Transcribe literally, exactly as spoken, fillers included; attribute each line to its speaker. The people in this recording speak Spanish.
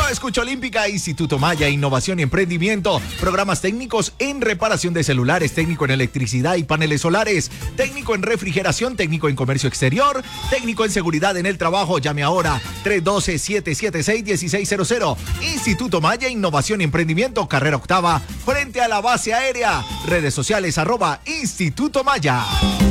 Speaker 1: Escucha Olímpica, Instituto Maya, Innovación y Emprendimiento, programas técnicos en reparación de celulares, técnico en electricidad y paneles solares, técnico en refrigeración, técnico en comercio exterior, técnico en seguridad en el trabajo. Llame ahora tres uno dos, siete siete seis, uno seis cero cero. Instituto Maya, Innovación y Emprendimiento, carrera octava, frente a la base aérea. Redes sociales arroba Instituto Maya.